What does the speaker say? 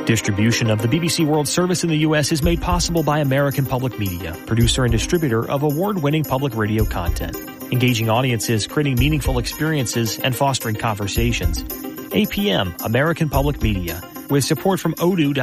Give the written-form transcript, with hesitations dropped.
Distribution of the BBC World Service in the U.S. is made possible by American Public Media, producer and distributor of award-winning public radio content, engaging audiences, creating meaningful experiences, and fostering conversations. APM, American Public Media, with support from Odoo.